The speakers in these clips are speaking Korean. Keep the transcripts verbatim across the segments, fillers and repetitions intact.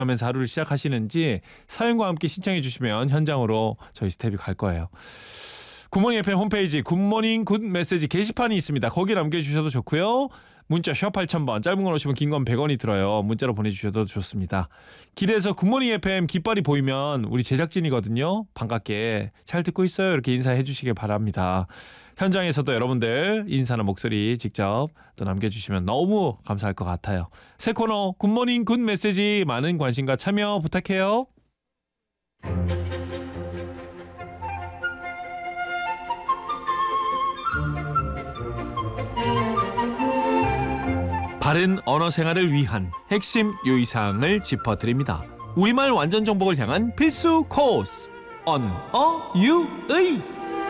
하면서 하루를 시작하시는지 사연과 함께 신청해 주시면 현장으로 저희 스텝이 갈 거예요. 굿모닝 에프엠 홈페이지 굿모닝 굿 메시지 게시판이 있습니다. 거기 남겨주셔도 좋고요. 문자 샵 팔천 번, 짧은 건 오시면 긴 건 백 원이 들어요. 문자로 보내주셔도 좋습니다. 길에서 굿모닝 에프엠 깃발이 보이면 우리 제작진이거든요. 반갑게 잘 듣고 있어요. 이렇게 인사해 주시길 바랍니다. 현장에서도 여러분들 인사나 목소리 직접 또 남겨주시면 너무 감사할 것 같아요. 새 코너 굿모닝 굿 메시지 많은 관심과 참여 부탁해요. 바른 언어 생활을 위한 핵심 유의사항을 짚어드립니다. 우리말 완전 정복을 향한 필수 코스 언어 유의.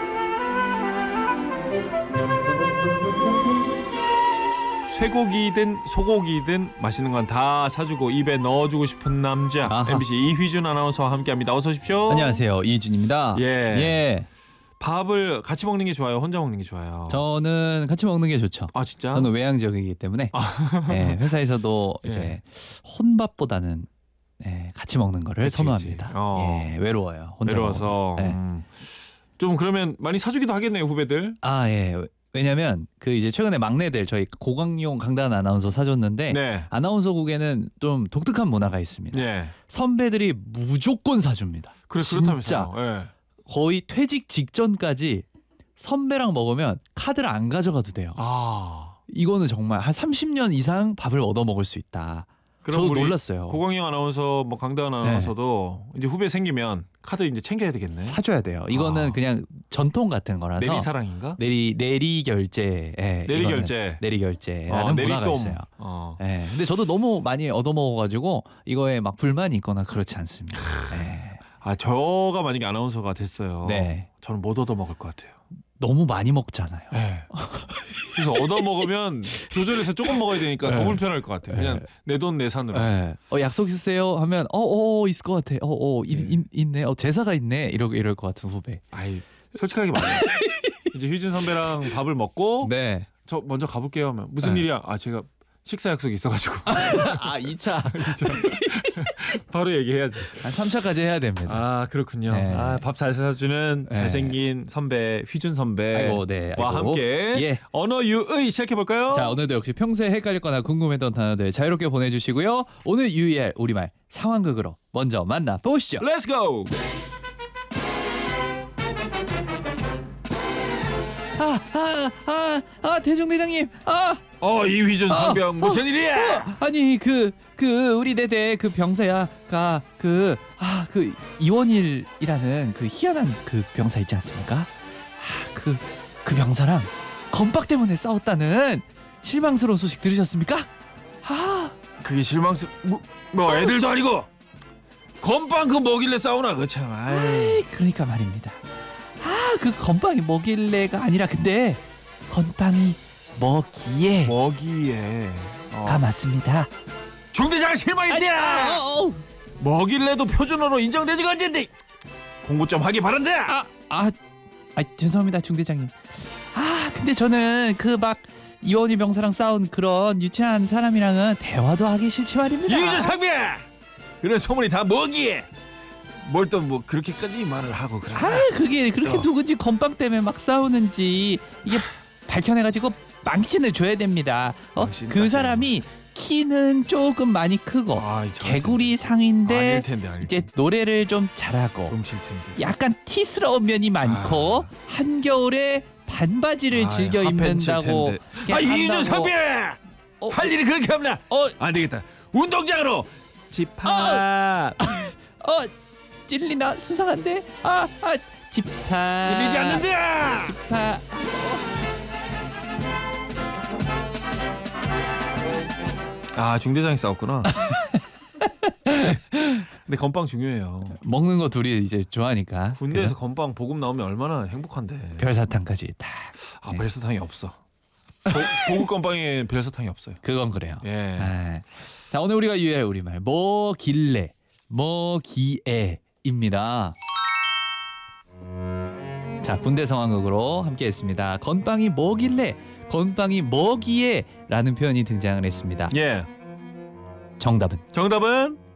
쇠고기든 소고기든 맛있는 건 다 사주고 입에 넣어주고 싶은 남자 아하. 엠비씨 이휘준 아나운서와 함께합니다. 어서 오십시오. 안녕하세요, 이휘준입니다. 예. 예. 밥을 같이 먹는 게 좋아요? 혼자 먹는 게 좋아요? 저는 같이 먹는 게 좋죠. 아 진짜? 저는 외향적이기 때문에 아. 예, 회사에서도 예. 이제 혼밥보다는 예, 같이 먹는 거를 그치, 선호합니다. 그치. 어. 예, 외로워요. 혼자 외로워서 예. 음. 좀 그러면 많이 사주기도 하겠네요, 후배들. 아 예. 왜냐면 그 이제 최근에 막내들 저희 고강용 강단 아나운서 사줬는데 네. 아나운서국에는 좀 독특한 문화가 있습니다. 네. 선배들이 무조건 사줍니다. 그래, 진짜. 그렇다면서요. 네. 거의 퇴직 직전까지 선배랑 먹으면 카드를 안 가져가도 돼요. 아, 이거는 정말 한 삼십 년 이상 밥을 얻어 먹을 수 있다. 저도 놀랐어요. 고광영 아나운서, 뭐 강다은 아나운서도 네. 이제 후배 생기면 카드 이제 챙겨야 되겠네. 사줘야 돼요. 이거는 아. 그냥 전통 같은 거라서. 내리사랑인가? 내리 내리 결제. 예, 내리 결제. 내리 결제라는 어, 문화가 내리솜. 있어요. 어. 예. 근데 저도 너무 많이 얻어 먹어가지고 이거에 막 불만이 있거나 그렇지 않습니다. 예. 아, 저가 만약에 아나운서가 됐어요. 네. 저는 못 얻어 먹을 것 같아요. 너무 많이 먹잖아요. 네. 그래서 얻어 먹으면 조절해서 조금 먹어야 되니까 네. 더 불편할 것 같아요. 그냥 네. 내 돈 내산으로. 네. 어, 약속 있으세요? 하면 어어 어, 있을 것 같아. 어어 네. 있네. 어 제사가 있네. 이러 이럴 것 같은 후배. 아이 솔직하게 말해. 이제 휴준 선배랑 밥을 먹고 네. 저 먼저 가볼게요 하면 무슨 네. 일이야? 아 제가 식사 약속이 있어가지고. 아 이 차. 바로 얘기해야지. 아, 삼 차까지 해야 됩니다. 아 그렇군요. 네. 아, 밥 잘 사주는 네. 잘생긴 선배 휘준 선배와 아이고, 네. 아이고. 함께 예. 언어 유의 시작해볼까요? 자 오늘도 역시 평소에 헷갈렸거나 궁금했던 단어들 자유롭게 보내주시고요. 오늘 유의할 우리말 상황극으로 먼저 만나보시죠. Let's go! 아, 아, 아, 아, 대중대장님, 아, 어, 이휘준 선병 아, 무슨 어, 일이야? 어, 아니 그, 그 우리 대대 그 병사야가 그, 아, 그 이원일이라는 그 희한한 그 병사 있지 않습니까? 아, 그, 그 병사랑 건박 때문에 싸웠다는 실망스러운 소식 들으셨습니까? 아, 그게 실망스, 뭐, 뭐 애들도 아니고 건빵 그 뭐길래 싸우나 그 참. 아이, 그러니까 말입니다. 아, 그 건빵이 뭐길래가 아니라 근데 건빵이 먹이에 먹이에 어. 가 맞습니다. 중대장 실망했대야. 어, 어. 먹일래도 표준어로 인정되지가 언젠데 공부 좀 하기 바란다. 아, 아, 아 죄송합니다 중대장님. 아 근데 저는 그 막 이원희 병사랑 싸운 그런 유치한 사람이랑은 대화도 하기 싫지 말입니다. 이휘준 상병 그런 소문이 다 먹이에. 뭘 또 뭐 그렇게까지 말을 하고 그래. 아 그게 그렇게 또. 누군지 건빵 때문에 막 싸우는지 이게 밝혀내가지고 망신을 줘야 됩니다. 어, 그 사람이 키는 조금 많이 크고 아, 개구리 상인데 아닐 텐데, 아닐 이제 노래를 좀 잘하고 좀 칠 텐데. 약간 티스러운 면이 많고 아. 한겨울에 반바지를 아, 즐겨 입는다고. 아 이휘준 상병 어, 할 일이 그렇게 없나? 어, 안 되겠다. 운동장으로 집합. 어, 어 찔리나 수상한데. 아, 아 집합. 찔리지 않는데. 집합. 아 중대장이 싸웠구나. 근데 건빵 중요해요. 먹는 거 둘이 이제 좋아하니까. 군대에서 그래? 건빵 보급 나오면 얼마나 행복한데. 별사탕까지 다. 아 네. 별사탕이 없어. 보, 보급 건빵에 별사탕이 없어요. 그건 그래요. 예. 아. 자 오늘 우리가 유의할 우리말 뭐길래 뭐기에입니다. 자 군대 상황극으로 함께했습니다. 건빵이 뭐길래 건빵이 뭐기에 라는 표현이 등장을 했습니다. 예. 정답은? 정답은